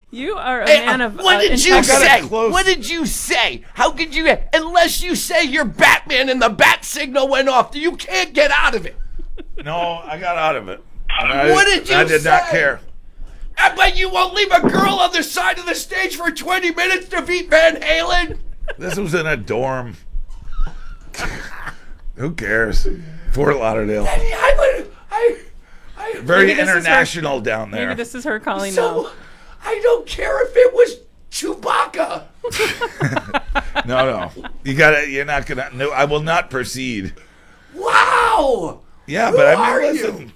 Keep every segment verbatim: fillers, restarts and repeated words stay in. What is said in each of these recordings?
You are a Hey, man of what uh, did you integrity. say? close- What did you say? How could you get, unless you say you're Batman and the bat signal went off, you can't get out of it. No, I got out of it. And I, What did you I did not say? care. I bet you won't leave a girl on the side of the stage for twenty minutes to beat Van Halen. This was in a dorm. Who cares? Fort Lauderdale. I would, I, I, Very Maybe this is her- international down there. Maybe this is her calling so, now. I don't care if it was Chewbacca. No, no. You gotta. You're not gonna. No, I will not proceed. Wow. Yeah, Who but I are mean, you? listen.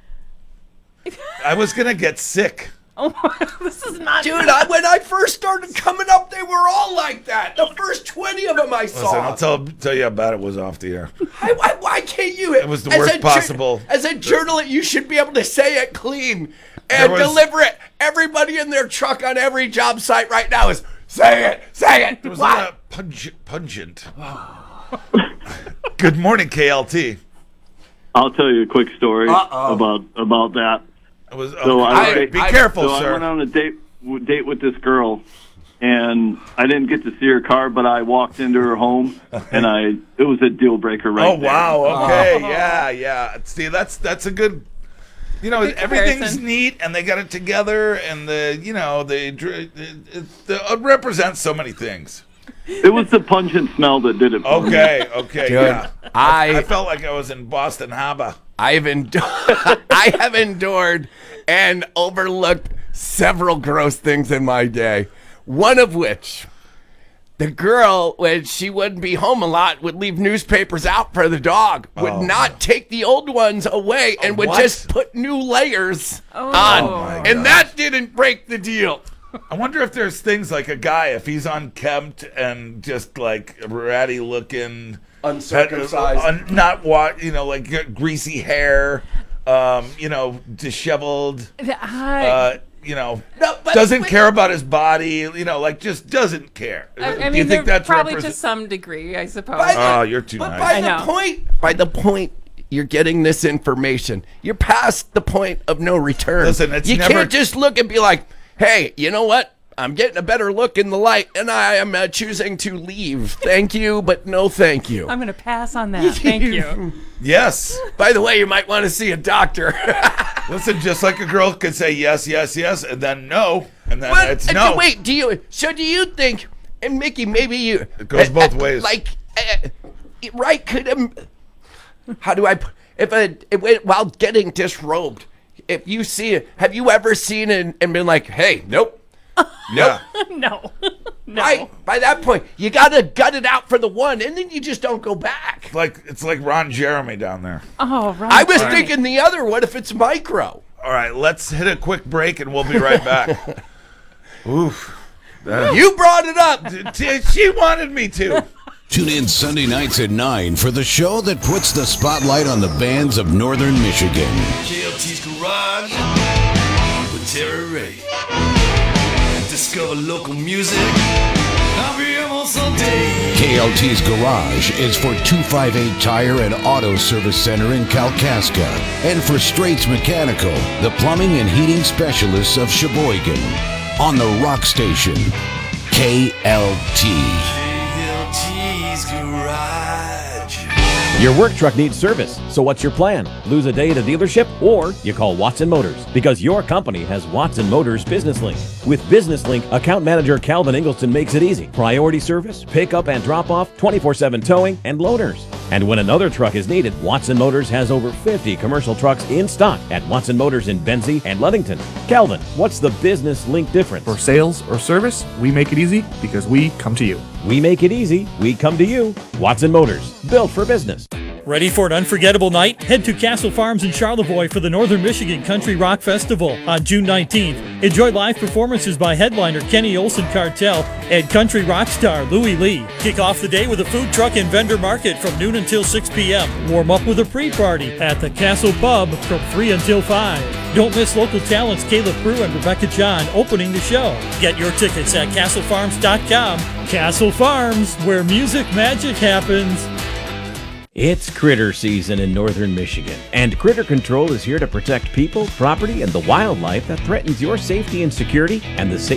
I was gonna get sick. Oh, this is not. Dude, I, when I first started coming up, they were all like that. The first twenty of them I Listen, saw. I'll tell tell you how bad it was off the air. I, why, why can't you? It was the as worst a jour- possible. As a journalist, you should be able to say it clean There and was- deliver it. Everybody in their truck on every job site right now is say it, say it. It was What? uh, pungent. pungent. Good morning, K L T. I'll tell you a quick story Uh-oh. about about that. It was. So okay, I- all right, be I- careful, So I sir. went on a date w- date with this girl, and I didn't get to see her car, but I walked into her home, and I it was a deal breaker right Oh there. wow! Okay, yeah, yeah. See, that's that's a good. You know, Good everything's comparison. neat, and they got it together, and the you know they it, it, it represents so many things. It was the pungent smell that did it. for me. Okay, okay, Dude, yeah. I I felt like I was in Boston Harbor. I've endured, I have endured and overlooked several gross things in my day. One of which, the girl, when she wouldn't be home a lot, would leave newspapers out for the dog. Would Oh. not take the old ones away and would what? just put new layers Oh. on. Oh my and that didn't break the deal. I wonder if there's things like a guy, if he's unkempt and just like ratty looking, Uncircumcised. uh, not what you know, like g- greasy hair, um, you know, disheveled. I, Uh, you know, No, but- doesn't but- care about his body. You know, like just doesn't care. I, I Do mean, you there think that's probably represent- to some degree, I suppose. By the- Oh, you're too but nice. by I the know. point, by the point you're getting this information, you're past the point of no return. Listen, it's you never- can't just look and be like, "Hey, you know what? I'm getting a better look in the light, and I am uh, choosing to leave. Thank you, but no thank you." I'm going to pass on that. Thank you. Yes. By the way, you might want to see a doctor. Listen, just like a girl could say yes, yes, yes, and then no, and then But, it's uh, no. Wait, do you? So do you think? And Mickey, maybe you. It goes both uh, ways. Like, uh, right? Could um, how do I? put- If a if, while getting disrobed, if you see it, have you ever seen it and been like, "Hey, nope." Yeah. No. No. Right, by that point, you gotta gut it out for the one, and then you just don't go back. Like it's like Ron Jeremy down there. Oh, right. I was thinking the other. What if it's micro? All right, let's hit a quick break and we'll be right back. Oof. You brought it up. T- She wanted me to. Tune in Sunday nights at nine for the show that puts the spotlight on the bands of Northern Michigan. K L T's Garage with Terry Ray. Discover local music. I'll be almost all day. K L T's Garage is for two fifty-eight Tire and Auto Service Center in Kalkaska. And for Straits Mechanical, the plumbing and heating specialists of Sheboygan. On the Rock Station, K L T. K L T's Garage. Your work truck needs service, so what's your plan? Lose a day at a dealership, or you call Watson Motors, because your company has Watson Motors Business Link. With Business Link, account manager Calvin Ingleton makes it easy. Priority service, pickup and drop off, twenty-four seven towing, and loaners. And when another truck is needed, Watson Motors has over fifty commercial trucks in stock at Watson Motors in Benzie and Ludington. Calvin, what's the Business Link difference? For sales or service, we make it easy because we come to you. We make it easy, we come to you. Watson Motors, built for business. Ready for an unforgettable night? Head to Castle Farms in Charlevoix for the Northern Michigan Country Rock Festival on June nineteenth. Enjoy live performances by headliner Kenny Olson Cartel and country rock star Louie Lee. Kick off the day with a food truck and vendor market from noon until six p.m. Warm up with a pre-party at the Castle Pub from three until five. Don't miss local talents Caleb Prue and Rebecca John opening the show. Get your tickets at castle farms dot com. Castle Farms, where music magic happens. It's critter season in northern Michigan, and Critter Control is here to protect people, property, and the wildlife that threatens your safety and security and the safety